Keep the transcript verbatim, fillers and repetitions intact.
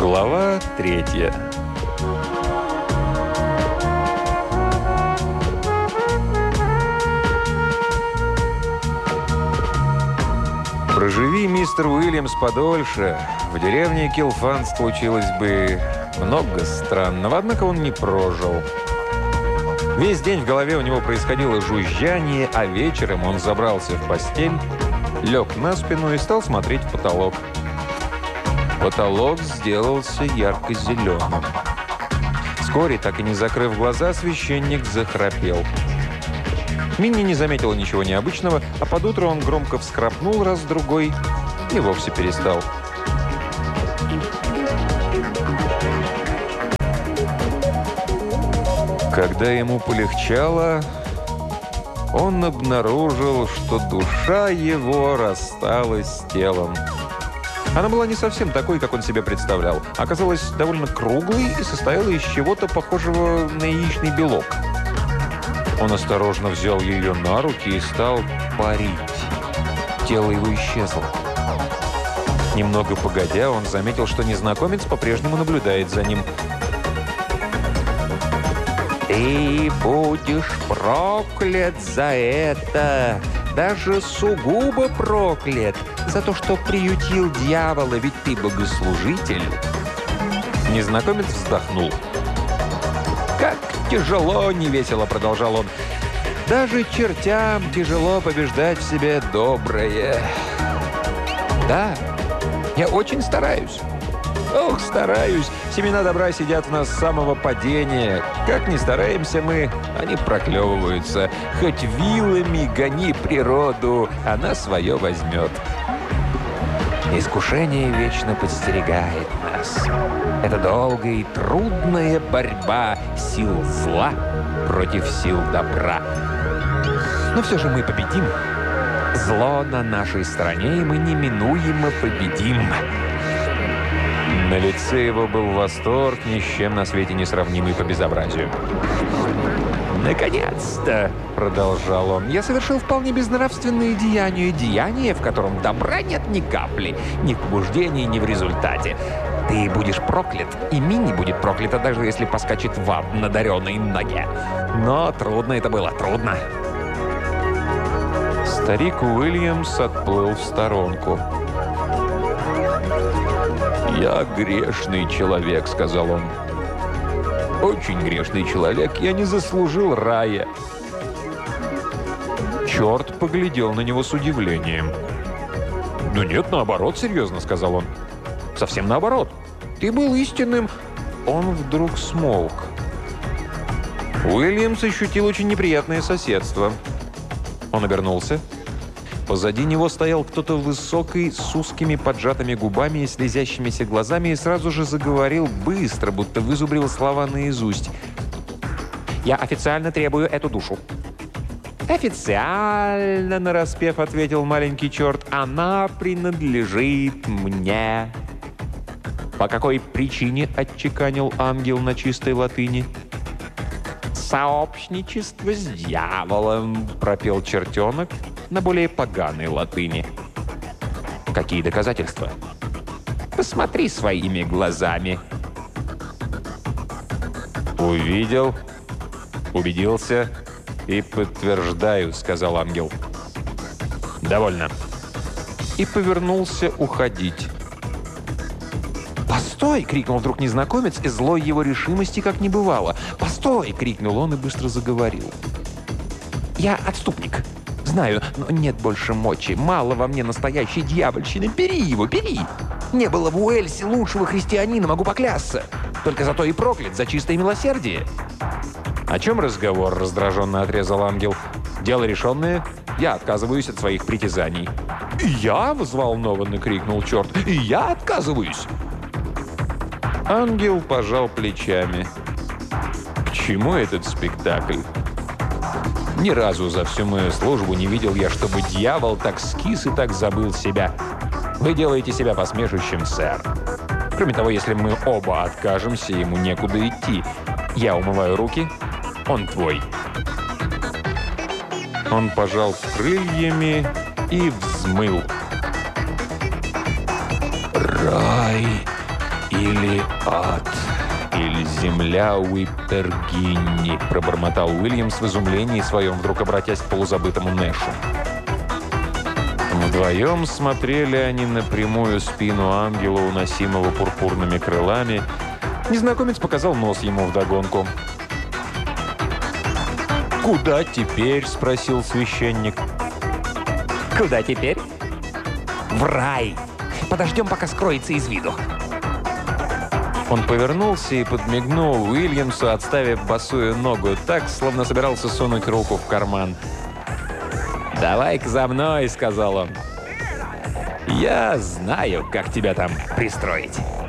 Глава третья. Проживи, мистер Уильямс, подольше, в деревне Килфан случилось бы много странного, однако он не прожил. Весь день в голове у него происходило жужжание, а вечером он забрался в постель, лег на спину и стал смотреть в потолок. Потолок сделался ярко-зеленым. Вскоре, так и не закрыв глаза, священник захрапел. Минни не заметила ничего необычного, а под утро он громко всхрапнул раз-другой и вовсе перестал. Когда ему полегчало, он обнаружил, что душа его рассталась с телом. Она была не совсем такой, как он себе представлял. Оказалась довольно круглой и состояла из чего-то похожего на яичный белок. Он осторожно взял ее на руки и стал парить. Тело его исчезло. Немного погодя, он заметил, что незнакомец по-прежнему наблюдает за ним. «Ты будешь проклят за это, даже сугубо проклят, за то, что приютил дьявола, ведь ты богослужитель». Незнакомец вздохнул. «Как тяжело!» — невесело продолжал он. «Даже чертям тяжело побеждать в себе доброе. Да, я очень стараюсь. Ох, стараюсь. Семена добра сидят в нас с самого падения. Как ни стараемся мы, они проклевываются. Хоть вилами гони природу, она свое возьмет. Искушение вечно подстерегает нас. Это долгая и трудная борьба сил зла против сил добра. Но все же мы победим. Зло на нашей стороне, и мы неминуемо победим». На лице его был восторг, ни с чем на свете не сравнимый по безобразию. «Наконец-то!» — продолжал он. «Я совершил вполне безнравственное деяние. Деяние, в котором добра нет ни капли. Ни в побуждении, ни в результате. Ты будешь проклят, и Минни будет проклята, даже если поскачет в ад на даренной ноге. Но трудно это было, трудно». Старик Уильямс отплыл в сторонку. «Я грешный человек», — сказал он. «Очень грешный человек. Я не заслужил рая». Черт поглядел на него с удивлением. «Ну нет, наоборот, серьезно», — сказал он. «Совсем наоборот. Ты был истинным...» Он вдруг смолк. Уильямс ощутил очень неприятное соседство. Он обернулся. Позади него стоял кто-то высокий, с узкими поджатыми губами и слезящимися глазами, и сразу же заговорил быстро, будто вызубрил слова наизусть. «Я официально требую эту душу». «Официально», — нараспев ответил маленький черт, — «она принадлежит мне». «По какой причине?» — отчеканил ангел на чистой латыни. «Сообщничество с дьяволом», — пропел чертенок на более поганой латыни. «Какие доказательства?» «Посмотри своими глазами». «Увидел, убедился и подтверждаю», — сказал ангел. «Довольно». И повернулся уходить. «Постой!» — крикнул вдруг незнакомец, и злой его решимости как не бывало. «Постой!» — крикнул он и быстро заговорил. «Я отступник. Знаю, но нет больше мочи. Мало во мне настоящей дьявольщины. Бери его, бери! Не было в Уэльсе лучшего христианина, могу поклясться. Только зато и проклят за чистое милосердие». «О чем разговор?» — раздраженно отрезал ангел. «Дело решенное. Я отказываюсь от своих притязаний». «И я?» — взволнованно крикнул черт. «И я отказываюсь!» Ангел пожал плечами. «К чему этот спектакль? Ни разу за всю мою службу не видел я, чтобы дьявол так скис и так забыл себя. Вы делаете себя посмешищем, сэр. Кроме того, если мы оба откажемся, ему некуда идти. Я умываю руки, он твой». Он пожал крыльями и взмыл. «Рай!» «Или ад, или земля Уиппергинни», — пробормотал Уильямс в изумлении своем, вдруг обратясь к полузабытому Нэшу. Вдвоем смотрели они на прямую спину ангела, уносимого пурпурными крылами. Незнакомец показал нос ему вдогонку. «Куда теперь?» — спросил священник. Куда теперь? В рай. Подождем, пока скроется из виду. Он повернулся и подмигнул Уильямсу, отставив босую ногу так, словно собирался сунуть руку в карман. «Давай-ка за мной», — сказал он. «Я знаю, как тебя там пристроить».